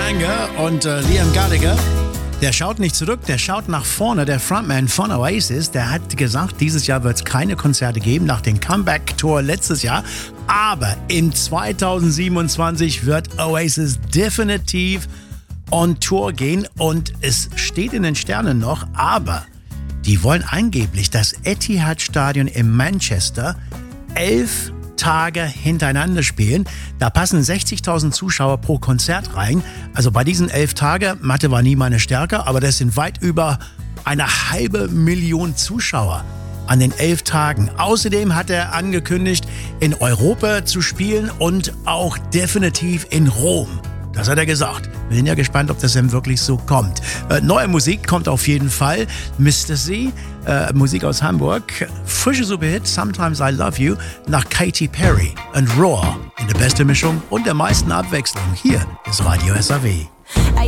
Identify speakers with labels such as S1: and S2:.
S1: Langer und Liam Gallagher. Der schaut nicht zurück, der schaut nach vorne. Der Frontman von Oasis, der hat gesagt, dieses Jahr wird es keine Konzerte geben nach dem Comeback-Tour letztes Jahr. Aber im 2027 wird Oasis definitiv on Tour gehen und es steht in den Sternen noch, aber die wollen angeblich das Etihad-Stadion in Manchester 11 Tage hintereinander spielen. Da passen 60.000 Zuschauer pro Konzert rein. Also bei diesen 11 Tagen, Mathe war nie meine Stärke, aber das sind weit über 500.000 Zuschauer an den 11 Tagen. Außerdem hat er angekündigt, in Europa zu spielen und auch definitiv in Rom. Das hat er gesagt. Wir sind ja gespannt, ob das denn wirklich so kommt. Neue Musik kommt auf jeden Fall. Mr. C, Musik aus Hamburg. Frische Superhit, Sometimes I Love You, nach Katy Perry und Roar. In der besten Mischung und der meisten Abwechslung. Hier ist Radio SAW.